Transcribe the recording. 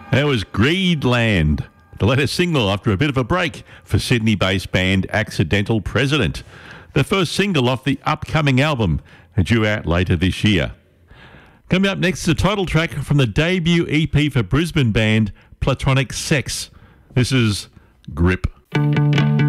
That was Greedland, the latest single after a bit of a break for Sydney-based band Accidental President. The first single off the upcoming album, due out later this year. Coming up next is a title track from the debut EP for Brisbane band Platonic Sex. This is Grip.